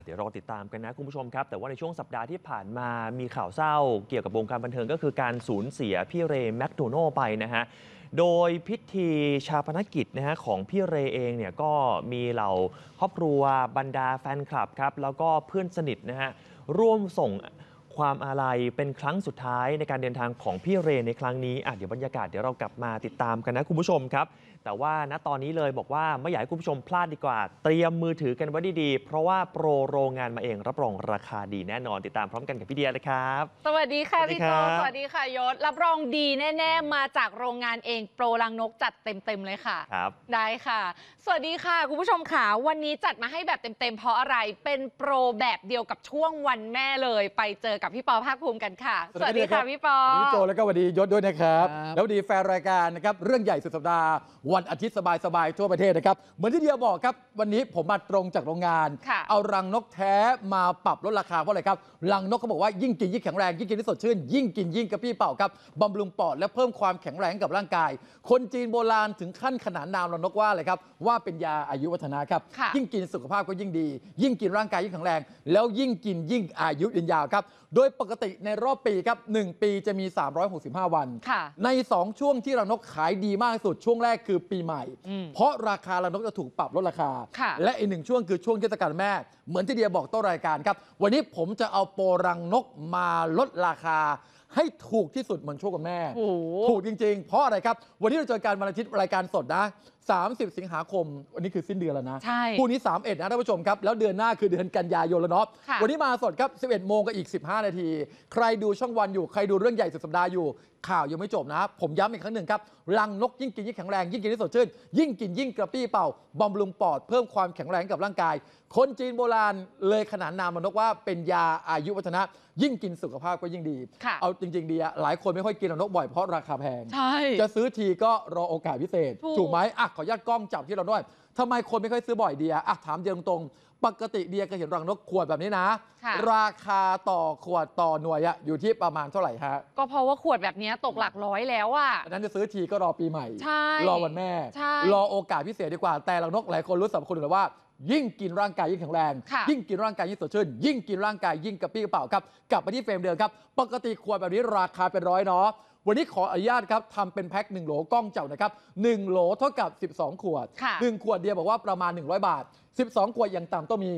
เดี๋ยวรอติดตามกันนะคุณผู้ชมครับแต่ว่าในช่วงสัปดาห์ที่ผ่านมามีข่าวเศร้าเกี่ยวกับวงการบันเทิงก็คือการสูญเสียพี่เรย์แมคโดนัลไปนะฮะโดยพิธีชาปนกิจนะฮะของพี่เรย์เองเนี่ยก็มีเหล่าครอบครัวบรรดาแฟนคลับครับแล้วก็เพื่อนสนิทนะฮะร่วมส่งความอาลัยเป็นครั้งสุดท้ายในการเดินทางของพี่เรย์ในครั้งนี้เดี๋ยวบรรยากาศเดี๋ยวเรากลับมาติดตามกันนะคุณผู้ชมครับแต่ว่าณตอนนี้เลยบอกว่าไม่อยากให้คุณผู้ชมพลาดดีกว่าเตรียมมือถือกันไว้ดีๆเพราะว่าโปรโรงงานมาเองรับรองราคาดีแน่นอนติดตามพร้อมกันกับพี่เดียเลยครับสวัสดีค่ะพี่โจสวัสดีดีค่ะยศรับรองดีแน่ๆมาจากโรงงานเองโปรรังนกจัดเต็มๆเลยค่ะครับได้ค่ะสวัสดีค่ะคุณผู้ชมค่ะวันนี้จัดมาให้แบบเต็มๆเพราะอะไรเป็นโปรแบบเดียวกับช่วงวันแม่เลยไปเจอกับพี่ปอภาคภูมิกันค่ะสวัสดีค่ะพี่ปอพี่โจแล้วก็สวัสดียศด้วยนะครับแล้วดีแฟนรายการนะครับเรื่องใหญ่สุดสัปดาห์วันอาทิตย์สบายๆทั่วประเทศนะครับเหมือนที่เดียบอกครับวันนี้ผมมาตรงจากโรงงานเอารังนกแท้มาปรับลดราคาเพราะอะไรครับรังนกเขาบอกว่ายิ่งกินยิ่งแข็งแรงยิ่งกินที่สดชื่นยิ่งกินยิ่งกระปี้เป่าครับบำรุงปอดและเพิ่มความแข็งแรงกับร่างกายคนจีนโบราณถึงขั้นขนานนามรังนกว่าเลยครับว่าเป็นยาอายุวัฒนะครับยิ่งกินสุขภาพก็ยิ่งดียิ่งกินร่างกายยิ่งแข็งแรงแล้วยิ่งกินยิ่งอายุยืนยาวครับโดยปกติในรอบปีครับ1 ปีจะมี365วันใน2ช่วงที่รังนกขายดีมากที่สุดช่วงแรกคือปีใหม่เพราะราคารังนกจะถูกปรับลดราคาและอีก1ช่วงคือช่วงเทศกาลแม่เหมือนที่เดียบอกต้นรายการครับวันนี้ผมจะเอาโปรรังนกมาลดราคาให้ถูกที่สุดเหมือนช่วงกับแม่ถูกจริงๆเพราะอะไรครับวันนี้เราเจอกันวันอาทิตย์รายการสดนะ30 สิงหาคมวันนี้คือสิ้นเดือนแล้วนะพรุ่งนี้31นะท่านผู้ชมครับแล้วเดือนหน้าคือเดือนกันยายนแล้วเนาะวันนี้มาสดครับ11 โมงกับอีก15 นาทีใครดูช่องวันอยู่ใครดูเรื่องใหญ่สุดสัปดาห์อยู่ข่าวยังไม่จบนะผมย้ำอีกครั้งหนึ่งครับรังนกยิ่งกินยิ่งแข็งแรงยิ่งกินยิ่งสดชื่นยิ่งกินยิ่งกระปี้เป่าบำรุงปอดเพิ่มความแข็งแรงกับร่างกายคนจีนโบราณเลยขนานนามรังนกว่าเป็นยาอายุวัฒนะยิ่งกินสุขภาพก็ยิ่งดีเอาจริงๆดีหลายคนไม่ค่อยกินรังนกบ่อยเพราะราคาแพงจะซื้อทีก็รอโอกาสพิเศษถูกไหมขออนุญาตกล้องจับที่เราด้วยทำไมคนไม่ค่อยซื้อบ่อยเดียถามเดียตรงๆปกติเดียเคยเห็นรังนกขวดแบบนี้นะราคาต่อขวดต่อหน่วยอยู่ที่ประมาณเท่าไหร่ฮะก็เพราะว่าขวดแบบนี้ตกหลักร้อยแล้วนั้นจะซื้อทีก็รอปีใหม่รอวันแม่รอโอกาสพิเศษดีกว่าแต่รังนกหลายคนรู้สำหรับคนอื่นว่ายิ่งกินร่างกายยิ่งแข็งแรงยิ่งกินร่างกายยิ่งสดชื่นยิ่งกินร่างกายยิ่งกระปี้กระเป๋าครับกลับมาที่เฟรมเดิมครับปกติขวดแบบนี้ราคาเป็นร้อยเนาะวันนี้ขออนุญาตครับทำเป็นแพ็ค1 โหลกล้องเจ้านะครับ1 โหลเท่ากับ12 ขวด1 ขวดเดียวบอกว่าประมาณ100 บาท12 ขวดอย่างต่ำต้องมี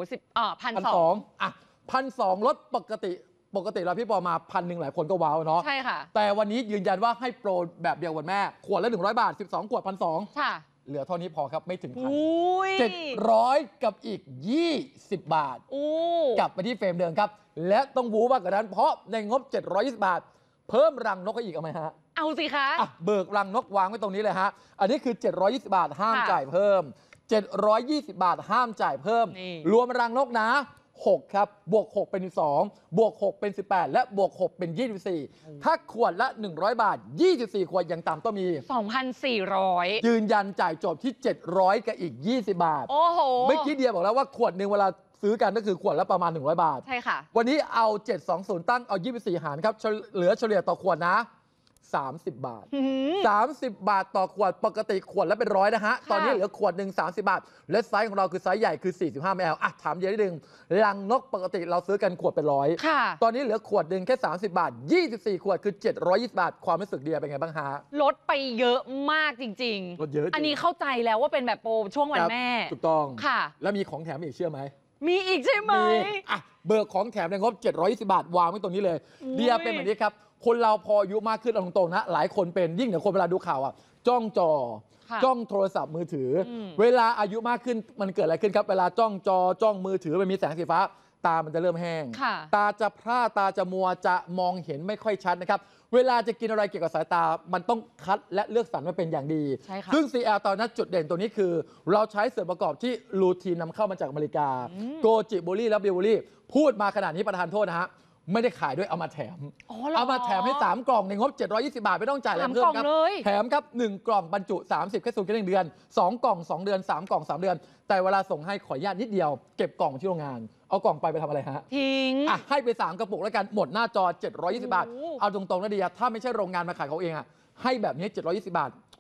1,200ลดปกติแล้วพี่ปอมา1,100หลายคนก็ว้าวเนาะใช่ค่ะแต่วันนี้ยืนยันว่าให้โปรแบบเดียววันแม่ขวดละ100 บาท12 ขวด1,200 ค่ะเหลือเท่านี้พอครับไม่ถึง700กับอีก20 บาทกลับไปที่เฟรมเดิมครับและต้องวู้มากกว่านั้นเพราะในงบ720 บาทเพิ่มรังนกให้อีกเอาไหมฮะเอาสิคะเบิกรังนกวางไว้ตรงนี้เลยฮะอันนี้คือ720 บาทห้ามจ่ายเพิ่ม720 บาทห้ามจ่ายเพิ่มรวมรังนกนะ6ครับบวก6เป็น12บวก6เป็น18และบวก6เป็น24ถ้าขวดละ100 บาท24 ขวดอย่างต่ำต้องมี 2,400 ยืนยันจ่ายจบที่700กับอีก20 บาทโอ้โหเมื่อกี้เดียบอกแล้วว่าขวดหนึ่งเวลาซื้อกันก็คือขวดละประมาณ100 บาทใช่ค่ะวันนี้เอา720ตั้งเอา24หารครับเหลือเฉลี่ยต่อขวดนะ30 บาท30 บาทต่อขวดปกติขวดละเป็น100นะฮะตอนนี้เหลือขวดหนึ่ง30 บาทและไซส์ของเราคือไซส์ใหญ่คือ45 ml ถามเยอะนิดนึงรังนกปกติเราซื้อกันขวดเป็น100ตอนนี้เหลือขวดหนึ่งแค่30 บาท24 ขวดคือ720 บาทความรู้สึกเดียเป็นไงบ้างฮะลดไปเยอะมากจริงๆลดเยอะอันนี้เข้าใจแล้วว่าเป็นแบบโปรช่วงวันแม่ถูกต้องค่ะแล้วมีของแถมอีกเชื่อไหมมีอีกใช่ไหมเบิกของแถมในงบ720 บาทวางไว้ตรงนี้เลยเดียเป็นแบบนี้ครับคนเราพออายุมากขึ้นเอาตรงๆนะหลายคนเป็นยิ่งเดี๋ยวคนเวลาดูข่าวจ้องจอจ้องโทรศัพท์มือถือเวลาอายุมากขึ้นมันเกิดอะไรขึ้นครับเวลาจ้องจอจ้องมือถือมันมีแสงสีฟ้าตามันจะเริ่มแห้งตาจะพร่าตาจะมัวจะมองเห็นไม่ค่อยชัดนะครับเวลาจะกินอะไรเกี่ยวกับสายตามันต้องคัดและเลือกสรรมาเป็นอย่างดีซึ่ง CL ตอนนั้นจุดเด่นตัวนี้คือเราใช้ส่วนประกอบที่ลูทีนนำเข้ามาจากอเมริกาโกจิบุรีและบิวรี่พูดมาขนาดนี้ประธานโทษนะฮะไม่ได้ขายด้วยเอามาแถมเอามาแถมให้3 กล่องในงบ720 บาทไม่ต้องจ่ายอะไรเพิ่มครับแถมครับ1 กล่องบรรจุ30แค่1 เดือน2 กล่อง2 เดือน3 กล่อง3 เดือนแต่เวลาส่งให้ขออนุญาตนิดเดียวเก็บกล่องที่โรงงานเอากล่องไปทำอะไรฮะทิ้งให้ไป3 กระปุกแล้วกันหมดหน้าจอ720 บาทเอาตรงๆนะเดียถ้าไม่ใช่โรงงานมาขายเขาเองให้แบบนี้720 บาท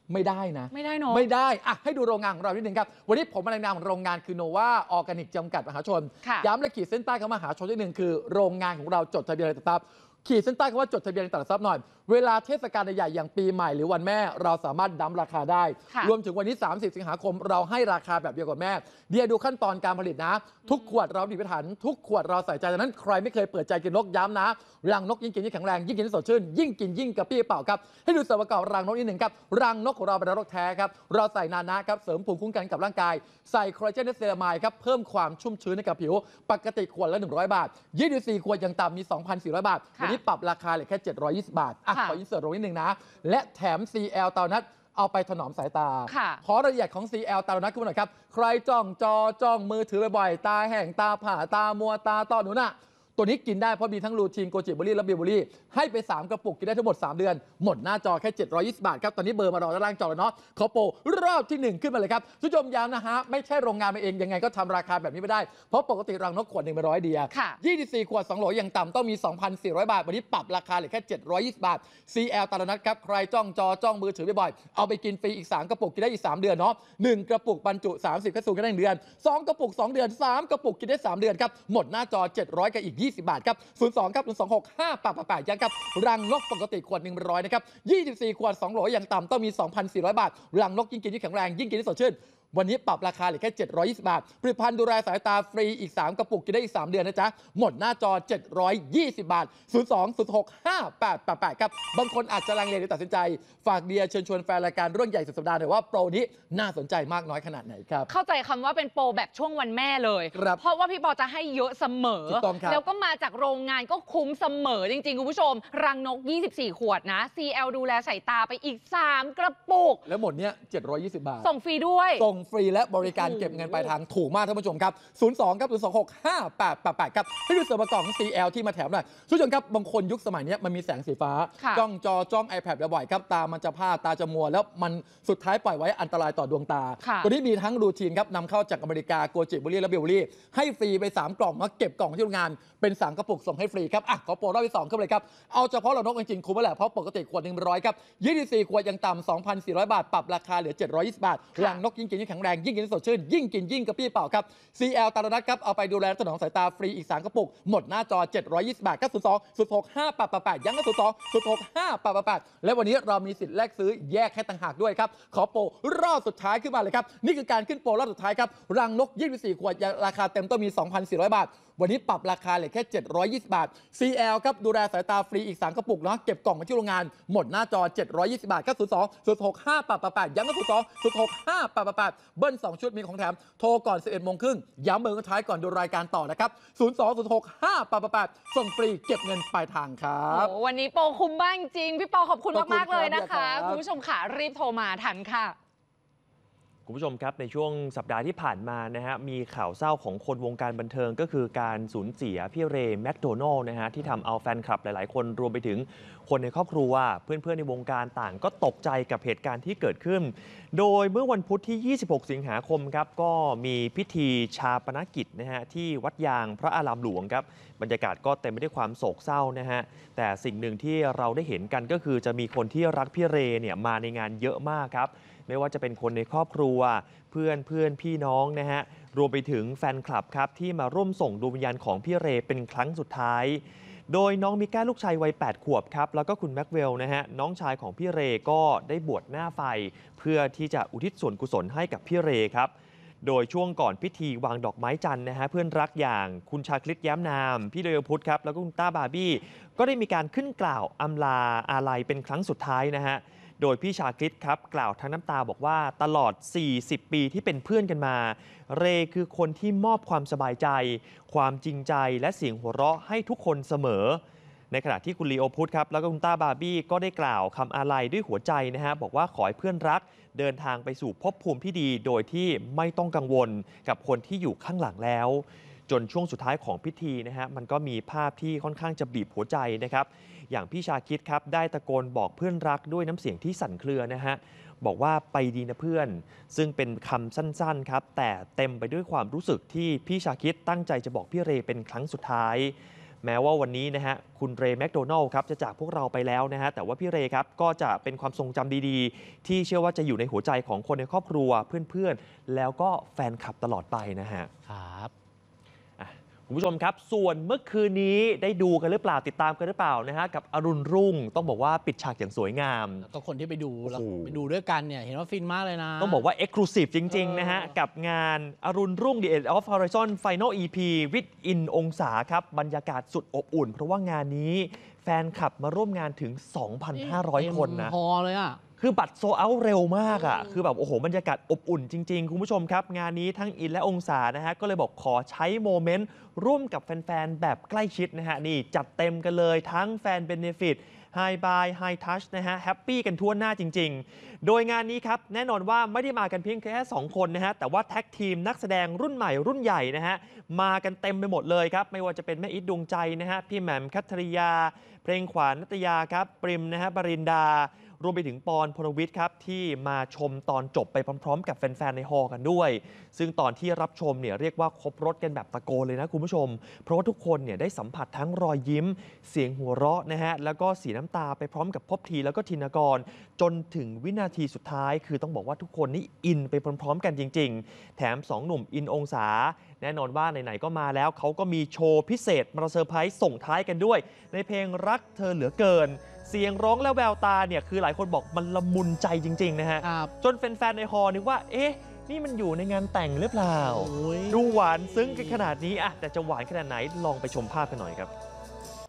ไม่ได้นะไม่ได้เนอะไม่ได้อ่ะให้ดูโรงงานของเรานิดนึงครับวันนี้ผมมาในนามของโรงงานคือโนวาออร์แกนิกจำกัดมหาชนค่ะย้ำและขีดเส้นใต้คำมหาชนนิดนึงคือโรงงานของเราจดทะเบียนในตลาดทรัพย์ขีดเส้นใต้คำว่าจดทะเบียนในตลาดทรัพย์หน่อยเวลาเทศกาลใหญ่ๆอย่างปีใหม่หรือวันแม่เราสามารถดั้มราคาได้ค่ะรวมถึงวันนี้ 30 สิงหาคมเราให้ราคาแบบเดียวกับแม่เดียดูขั้นตอนการผลิตนะ ทุกขวดเราพิถีพิถันทุกขวดเราใส่ใจดังนั้นใครไม่เคยเปิดใจกินนกย้ำนะรังนกยิ่งกินยิ่งแข็งแรงยิ่งกินยิ่งสดชื่นยิ่งกินยิ่งกระปี้กระเป๋าครับให้ดูส่วนประกอบรังนกนิดหนึ่งครับรังนกของเราเป็นรังนกแท้ครับเราใส่นานะครับเสริมภูมิคุ้มกันกับร่างกายใส่คอลลาเจนและเซรามายครับเพิ่มความชุ่มชื้นให้กับผิวปกติขวดละ100 บาท24 ขวดอย่างต่ำมี 2,400 บาทวันนี้ปรับราคาเหลือแค่720 บาทอ่ะค่ะขออินเสิร์ตตรงนิดหนึ่งนะและแถม CL เตานัดเอาไปถนอมสายตาค่ะขอรายละเอียดของ CL เตานัดขึ้นมาหน่อยครับใครจ้องจอจ้องมือถือบ่อยๆตาแห้งตาผ่าตามัวตาต้อหนูน่ะตัวนี้กินได้เพราะมีทั้งลูทีนโกจิเบอรี่และเบียร์เบอรี่ให้ไป3 กระปุกกินได้ทั้งหมด3 เดือนหมดหน้าจอแค่720 บาทครับตอนนี้เบอร์มารอด้านล่างจอแล้วเนาะขอโปรรอบที่ 1 ขึ้นมาเลยครับผู้ชมย้ำนะฮะไม่ใช่โรงงานมาเองยังไงก็ทำราคาแบบนี้ไม่ได้เพราะปกติรังนกขวดหนึ่งเป็น100 เดียค่ะ 24 ขวด2 โหลอย่างต่ำต้องมี 2,400 บาทวันนี้ปรับราคาเหลือแค่720 บาท CL ตาลนัดครับใครจ้องจอจ้องมือถือบ่อยๆเอาไปกินฟรีอีก3 กระปุกกินได้อีก3 เดือนเนาะ1 กระปุกบรรจุ30แคปซูลก็ได้1 เดือน2 กระปุก2 เดือน3 กระปุกกินได้3 เดือนครับหมดหน้าจอ700กับอีก20 บาทครับ02ครับ02658ยังครับรังนกปกติขวด100นะครับ24 ขวด2 โหลอย่างต่ำต้องมี 2,400 บาทรังนกยิ่งกินยิ่งแข็งแรงยิ่งกินยิ่งสดชื่นวันนี้ปรับราคาเหลือแค่720 บาทผลิตภัณฑ์ดูแลสายตาฟรีอีก3 กระปุกกินได้อีก3 เดือนนะจ๊ะหมดหน้าจอ720 บาท02-068-8888ครับบางคนอาจจะลังเลหรือตัดสินใจฝากเดียเชิญชวนแฟนรายการเรื่องใหญ่สุดสัปดาห์หน่อยว่าโปรนี้น่าสนใจมากน้อยขนาดไหนครับเข้าใจคำว่าเป็นโปรแบบช่วงวันแม่เลยครับเพราะว่าพี่ปอจะให้เยอะเสมอถูกต้องครับแล้วก็มาจากโรงงานก็คุ้มเสมอจริงๆ คุณผู้ชม รังนก 24 ขวดนะ CL ดูแลสายตาไปอีก 3 กระปุกแล้วหมดเนี้ย720 บาทส่งฟรีด้วยส่งฟรีและบริการเก็บเงินปลายทางถูกมากท่านผู้ชมครับ 02 ครับ 0265888 ครับให้ดูส่วนประกอบของ CL ที่มาแถมหน่อยทุกผู้ชมครับ บางคนยุคสมัยนี้มันมีแสงสีฟ้าค่ะจ้องจอจ้อง iPad บ่อยๆครับ ตามันจะพร่าตาจะมัว แล้วมันสุดท้ายปล่อยไว้อันตรายต่อดวงตาค่ะตัวนี้มีทั้งรูทีนครับนำเข้าจากอเมริกาโกจิบุรีและเบลบุรีให้ฟรีไป 3 กล่องแล้วเก็บกล่องที่โรงงานเป็น 3 กระปุกส่งให้ฟรีครับอ่ะขอโปรรอบที่ 2 ขึ้นเลยครับเอาเฉพาะเรานกจริงๆคุ้มแหละเพราะปกติขวด100ครับ24 ขวดยังต่ำ 2,400 บาทปรับราคาเหลือ720 บาทรังนกยิ่งกินยิ่งแข็งแรงยิ่งกินยิ่งสดชื่นยิ่งกินยิ่งกระปี้เปล่าครับ CL ตาลนัดครับเอาไปดูแลถนอมสายตาฟรีอีก 3 กระปุกหมดหน้าจอ720 บาทก็02-065-888ยังก็02-065-888และวันนี้เรามีสิทธิ์แลกซื้อแยกให้ต่างหากด้วยครับขอโปรรอบสุดท้ายขึ้นมาเลยครับนี่คือการขึ้นโปรรอบสุดท้ายครับรังนก24 ขวดราคาเต็มต้องมี 2,400 บาทวันนี้ปรับราคาเหลือแค่720 บาท CL ครับดูแลสายตาฟรีอีก 3 กระปุกเนาะเก็บกล่องมาที่โรงงานหมดหน้าจอ720 บาทก็02-065-888ยังก็02-065-888เบิ้ล2 ชุดมีของแถมโทรก่อน 11 โมงครึ่งย้ำเบอร์สุดท้ายก่อนดูรายการต่อนะครับ02-065-888ส่งฟรีเก็บเงินปลายทางครับโอ้วันนี้โปรคุ้มมากจริงๆพี่ปอขอบคุณขอบคุณมากๆเลยนะครัคะบคุณผู้ชมค่ะรีบโทรมาทันค่ะคุณผู้ชมครับในช่วงสัปดาห์ที่ผ่านมานะฮะมีข่าวเศร้าของคนวงการบันเทิงก็คือการสูญเสียพี่เรย์แมคโดนัลล์นะฮะที่ทำเอาแฟนคลับหลายๆ คนรวมไปถึงคนในครอบครัวเพื่อนๆในวงการต่างก็ตกใจกับเหตุการณ์ที่เกิดขึ้น โดยเมื่อวันพุธที่ 26 สิงหาคมครับก็มีพิธีชาปนกิจนะฮะที่วัดยางพระอารามหลวงครับบรรยากาศก็เต็มไปด้วยความโศกเศร้านะฮะแต่สิ่งหนึ่งที่เราได้เห็นกันก็คือจะมีคนที่รักพี่เรย์เนี่ยมาในงานเยอะมากครับไม่ว่าจะเป็นคนในครอบครัวเพื่อนพี่น้องนะฮะรวมไปถึงแฟนคลับครับที่มาร่วมส่งดวงวิญญาณของพี่เรย์เป็นครั้งสุดท้ายโดยน้องมิก้าลูกชายวัย 8 ขวบครับแล้วก็คุณแม็กเวลนะฮะน้องชายของพี่เรย์ก็ได้บวชหน้าไฟเพื่อที่จะอุทิศส่วนกุศลให้กับพี่เรย์ครับโดยช่วงก่อนพิธีวางดอกไม้จันทร์นะฮะเพื่อนรักอย่างคุณชาคริตแย้มนามพี่โดยพุทธครับแล้วก็คุณต้าบาร์บี้ก็ได้มีการขึ้นกล่าวอำลาอาลัยเป็นครั้งสุดท้ายนะฮะโดยพี่ชาคริตครับกล่าวทั้งน้ำตาบอกว่าตลอด 40 ปีที่เป็นเพื่อนกันมาเรย์คือคนที่มอบความสบายใจความจริงใจและเสียงหัวเราะให้ทุกคนเสมอในขณะที่คุณลีโอพุทธครับแล้วก็คุณต้าบาร์บี้ก็ได้กล่าวคำอาลัยด้วยหัวใจนะฮะบอกว่าขอให้เพื่อนรักเดินทางไปสู่ภพภูมิที่ดีโดยที่ไม่ต้องกังวลกับคนที่อยู่ข้างหลังแล้วจนช่วงสุดท้ายของพิธีนะฮะมันก็มีภาพที่ค่อนข้างจะบีบหัวใจนะครับอย่างพี่ชาคิดครับได้ตะโกนบอกเพื่อนรักด้วยน้ำเสียงที่สั่นเครือนะฮะบอกว่าไปดีนะเพื่อนซึ่งเป็นคำสั้นๆครับแต่เต็มไปด้วยความรู้สึกที่พี่ชาคิดตั้งใจจะบอกพี่เรย์เป็นครั้งสุดท้ายแม้ว่าวันนี้นะฮะคุณเรย์แมคโดนัลด์ครับจะจากพวกเราไปแล้วนะฮะแต่ว่าพี่เรย์ครับก็จะเป็นความทรงจำดีๆที่เชื่อว่าจะอยู่ในหัวใจของคนในครอบครัวเพื่อนๆแล้วก็แฟนคลับตลอดไปนะฮะครับคุณผู้ชมครับส่วนเมื่อคืนนี้ได้ดูกันหรือเปล่าติดตามกันหรือเปล่านะฮะกับอรุณรุ่งต้องบอกว่าปิดฉากอย่างสวยงามแล้วก็คนที่ไปดูแล้วโอ้โหไปดูด้วยกันเนี่ยเห็นว่าฟินมากเลยนะต้องบอกว่า Exclusive จริง ๆ นะฮะ กับงานอรุณรุ่ง The End of Horizon Final EP with In องศาครับ บรรยากาศสุดอบอุ่น เพราะว่างานนี้แฟนคลับมาร่วมงานถึง 2,500 คนนะพอเลยอ่ะคือบัตรโซเอาเร็วมากอ่ะ คือแบบโอ้โหบรรยากาศอบอุ่นจริง ๆ คุณผู้ชมครับ งานนี้ทั้งอินและองศานะฮะ ก็เลยบอกขอใช้โมเมนต์ร่วมกับแฟน ๆ แบบใกล้ชิดนะฮะ นี่จัดเต็มกันเลยทั้งแฟนเบเนฟิตไฮบายไฮทัชนะฮะแฮปปี้กันทั่วหน้าจริง ๆ โดยงานนี้ครับ แน่นอนว่าไม่ได้มากันเพียงแค่ 2 คนนะฮะ แต่ว่าแท็กทีมนักแสดงรุ่นใหม่รุ่นใหญ่นะฮะ มากันเต็มไปหมดเลยครับ ไม่ว่าจะเป็นแม่อิทดวงใจนะฮะพี่แหม่มคัทธริยา เพลงขวัญนัตยาครับปริมนะฮะบรินดารวมไปถึงปอนพลวิทย์ครับที่มาชมตอนจบไปพร้อมๆ กับแฟนๆในฮอลล์กันด้วย ซึ่งตอนที่รับชมเนี่ยเรียกว่าครบรถกันแบบตะโกนเลยนะคุณผู้ชม เพราะว่าทุกคนเนี่ยได้สัมผัสทั้งรอยยิ้ม เสียงหัวเราะนะฮะแล้วก็สีน้ำตาไปพร้อมกับภพทีแล้วก็ธินกร จนถึงวินาทีสุดท้าย คือต้องบอกว่าทุกคนนี่อินไปพร้อมๆ กันจริง ๆ แถม 2 หนุ่มอินองศา แน่นอนว่าไหนๆก็มาแล้วเขาก็มีโชว์พิเศษมาเซอร์ไพรส์ส่งท้ายกันด้วย ในเพลงรักเธอเหลือเกิน เสียงร้องและแววตาเนี่ยคือหลายคนบอกมันละมุนใจจริงๆนะฮะครับจนแฟนๆในฮอลล์นึกว่า เอ๊ะ นี่มันอยู่ในงานแต่งหรือเปล่าโอ้ยดูหวานซึ้งกันขนาดนี้อะแต่จะหวานขนาดไหนลองไปชมภาพกันหน่อยครับ